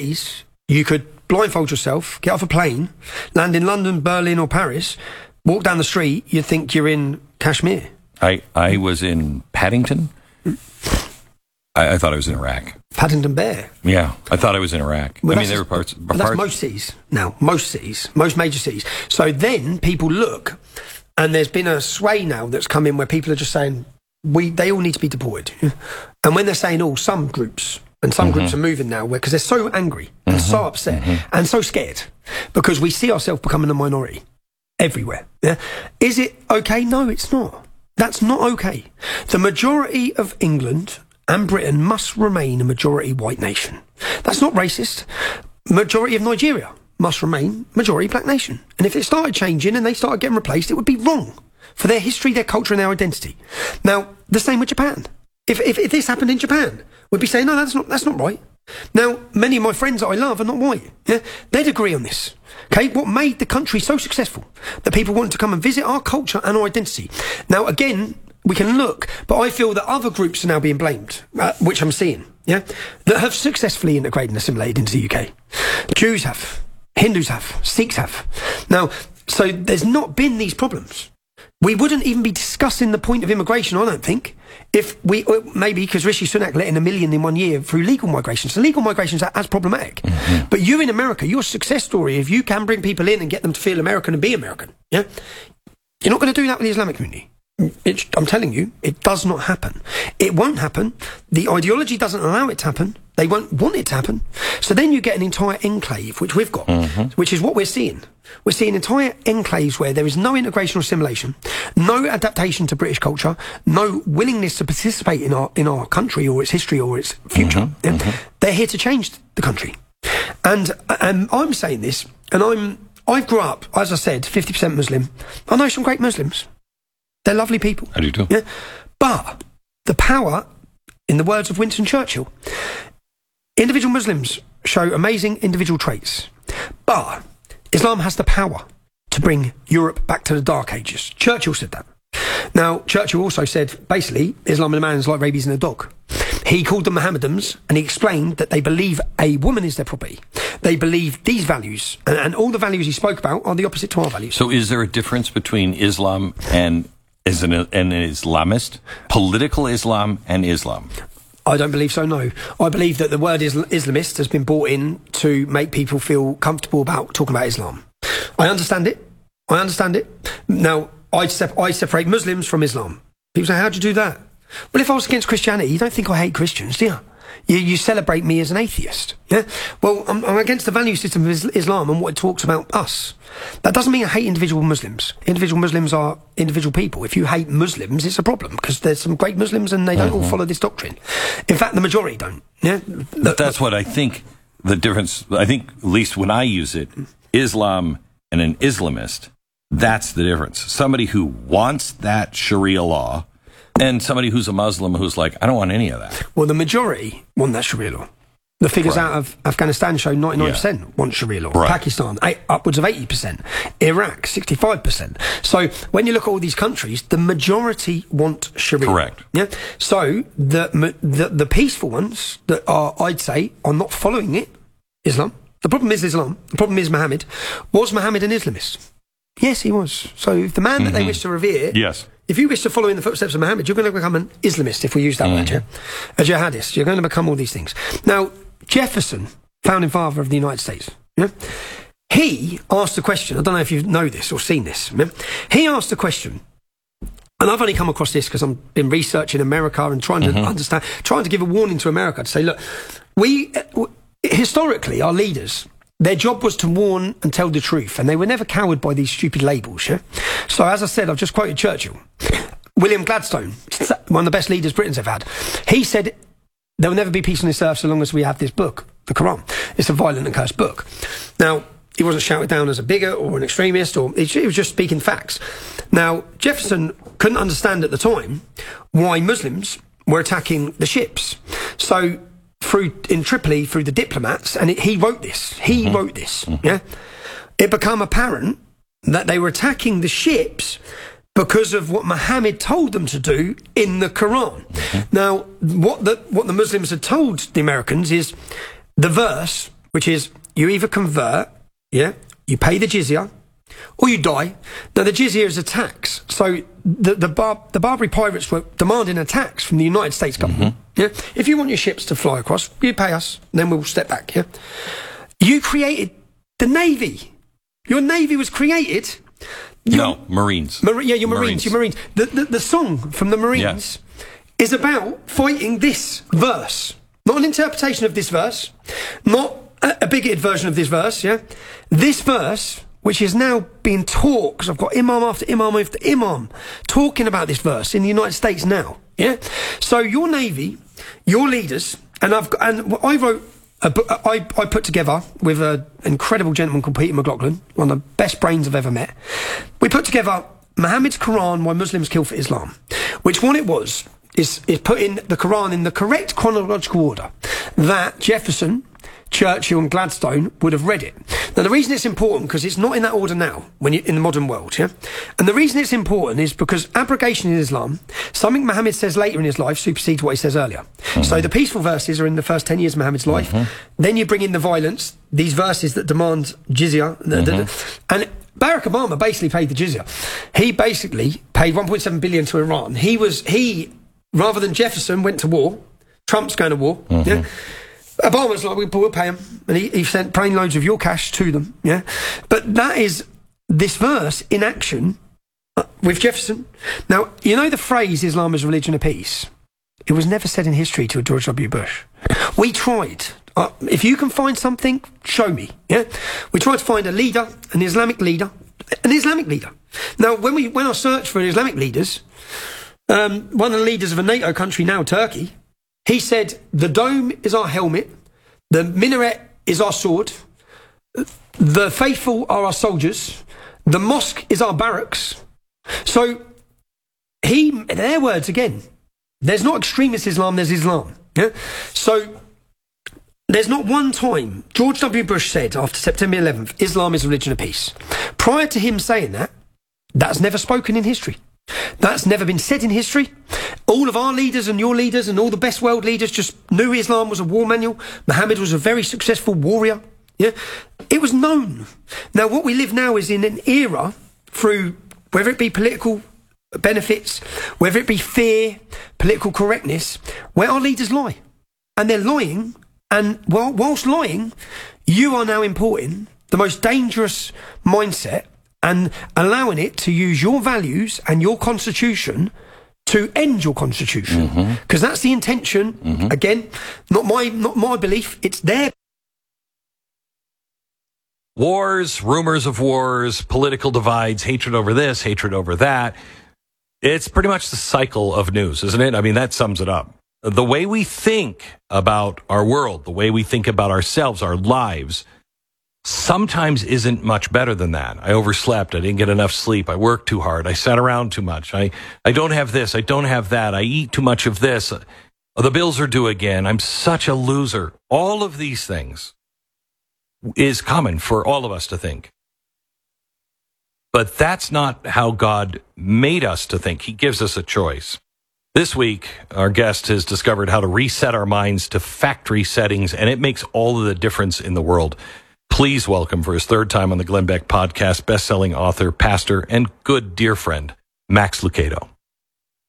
cities, you could blindfold yourself, get off a plane, land in London, Berlin or Paris, walk down the street, you'd think you're in Kashmir. I was in Paddington. I thought I was in Iraq. Paddington Bear. Yeah, I thought I was in Iraq. Well, I mean, there were parts. But that's most cities now. Most major cities. So then people look, and there's been a sway now that's come in where people are just saying they all need to be deported. And when they're saying some groups, and some groups are moving now because they're so angry and so upset and so scared because we see ourselves becoming a minority everywhere. Yeah? Is it okay? No, it's not. That's not okay. The majority of England and Britain must remain a majority white nation. That's not racist. Majority of Nigeria must remain majority black nation. And if it started changing and they started getting replaced, it would be wrong for their history, their culture and their identity. Now, the same with Japan. If this happened in Japan, we'd be saying, no, that's not right. Now, many of my friends that I love are not white. Yeah? They'd agree on this. Okay, what made the country so successful that people wanted to come and visit our culture and our identity? Now, again, we can look, but I feel that other groups are now being blamed, which I'm seeing, yeah, that have successfully integrated and assimilated into the UK. Jews have, Hindus have, Sikhs have. Now, so there's not been these problems. We wouldn't even be discussing the point of immigration, I don't think, if we, maybe because Rishi Sunak let in 1 million in 1 year through legal migration. So legal migration is as problematic. But you in America, your success story, if you can bring people in and get them to feel American and be American, yeah, you're not going to do that with the Islamic community. I'm telling you, it does not happen. It won't happen. The ideology doesn't allow it to happen. They won't want it to happen. So then you get an entire enclave, which we've got, which is what we're seeing. We're seeing entire enclaves where there is no integration or assimilation, no adaptation to British culture, no willingness to participate in our country or its history or its future. They're here to change the country. And I'm saying this, and I grew up, as I said, 50% Muslim. I know some great Muslims. They're lovely people. I do too. Yeah? But the power, in the words of Winston Churchill, individual Muslims show amazing individual traits. But Islam has the power to bring Europe back to the Dark Ages. Churchill said that. Now, Churchill also said, basically, Islam and a man is like rabies and a dog. He called them Mohammedans, and he explained that they believe a woman is their property. They believe these values, and all the values he spoke about are the opposite to our values. So is there a difference between Islam and an Islamist? Political Islam and Islam? I don't believe so, no. I believe that the word Islamist has been brought in to make people feel comfortable about talking about Islam. I understand it. Now, I separate Muslims from Islam. People say, how'd you do that? Well, if I was against Christianity, you don't think I hate Christians, do you? You celebrate me as an atheist. Yeah? Well, I'm against the value system of Islam and what it talks about us. That doesn't mean I hate individual Muslims. Individual Muslims are individual people. If you hate Muslims, it's a problem because there's some great Muslims and they don't all follow this doctrine. In fact, the majority don't. Yeah? But that's what I think the difference, I think, at least when I use it, Islam and an Islamist, that's the difference. Somebody who wants that Sharia law and somebody who's a Muslim who's like, I don't want any of that. Well, the majority want that Sharia law. The figures out of Afghanistan show 99% want Sharia law. Right. Pakistan, upwards of 80%. Iraq, 65%. So when you look at all these countries, the majority want Sharia. Correct. Yeah. So the peaceful ones that are, I'd say, are not following it, Islam. The problem is Islam. The problem is Muhammad. Was Muhammad an Islamist? Yes, he was. So if the man that they wish to revere... Yes. If you wish to follow in the footsteps of Muhammad, you're going to become an Islamist, if we use that word, yeah? A jihadist. You're going to become all these things. Now, Jefferson, founding father of the United States, yeah? He asked the question, I don't know if you know this or seen this, yeah? He asked the question, and I've only come across this because I've been researching America and trying to understand, trying to give a warning to America to say, look, historically, our leaders... Their job was to warn and tell the truth, and they were never cowed by these stupid labels, yeah? So, as I said, I've just quoted Churchill. William Gladstone, one of the best leaders Britain's ever had, he said, there will never be peace on this earth so long as we have this book, the Quran. It's a violent and cursed book. Now, he wasn't shouted down as a bigot or an extremist, or he was just speaking facts. Now, Jefferson couldn't understand at the time why Muslims were attacking the ships. So... in Tripoli, through the diplomats, and he wrote this. He wrote this, yeah? It became apparent that they were attacking the ships because of what Muhammad told them to do in the Quran. Now, what the Muslims had told the Americans is the verse, which is you either convert, you pay the jizya, or you die. Now, the jizya is a tax. So the Barbary pirates were demanding a tax from the United States government. Yeah, if you want your ships to fly across, you pay us, then we'll step back. Yeah, you created the Navy. Your Navy was created. Marines. Your Marines. Your Marines. The song from the Marines is about fighting this verse. Not an interpretation of this verse. Not a bigoted version of this verse, This verse, which is now being taught, because I've got imam after imam after imam talking about this verse in the United States now, So your Navy, your leaders, and I wrote a book, I put together with an incredible gentleman called Peter McLaughlin, one of the best brains I've ever met. We put together Muhammad's Quran, Why Muslims Kill for Islam, which what it was is putting the Quran in the correct chronological order that Jefferson, Churchill and Gladstone would have read it. Now, the reason it's important, because it's not in that order now, when you're in the modern world, And the reason it's important is because abrogation in Islam, something Muhammad says later in his life, supersedes what he says earlier. So the peaceful verses are in the first 10 years of Muhammad's life. Then you bring in the violence, these verses that demand jizya. And Barack Obama basically paid the jizya. He basically paid 1.7 billion to Iran. He, rather than Jefferson, went to war. Trump's going to war, Obama's like, we'll pay him. And he sent plane loads of your cash to them, But that is this verse in action with Jefferson. Now, you know the phrase, Islam is a religion of peace? It was never said in history to George W. Bush. We tried. If you can find something, show me, We tried to find a leader, an Islamic leader. Now, when I searched for Islamic leaders, one of the leaders of a NATO country now, Turkey, he said, the dome is our helmet, the minaret is our sword, the faithful are our soldiers, the mosque is our barracks. So, their words again, there's not extremist Islam, there's Islam. So, there's not one time George W. Bush said after September 11th, Islam is a religion of peace. Prior to him saying that, that's never spoken in history. That's never been said in history. All of our leaders and your leaders and all the best world leaders just knew Islam was a war manual. Muhammad was a very successful warrior. It was known. Now, what we live now is in an era through, whether it be political benefits, whether it be fear, political correctness, where our leaders lie. And they're lying. And whilst lying, you are now importing the most dangerous mindset and allowing it to use your values and your constitution to end your constitution. Because that's the intention. Again, not my belief, it's their. Wars, rumors of wars, political divides, hatred over this, hatred over that. It's pretty much the cycle of news, isn't it? I mean, that sums it up. The way we think about our world, the way we think about ourselves, our lives, sometimes isn't much better than that. I overslept. I didn't get enough sleep. I worked too hard. I sat around too much. I don't have this. I don't have that. I eat too much of this. The bills are due again. I'm such a loser. All of these things is common for all of us to think. But that's not how God made us to think. He gives us a choice. This week, our guest has discovered how to reset our minds to factory settings, and it makes all of the difference in the world. Please welcome, for his third time on the Glenn Beck podcast, best-selling author, pastor, and good dear friend, Max Lucado.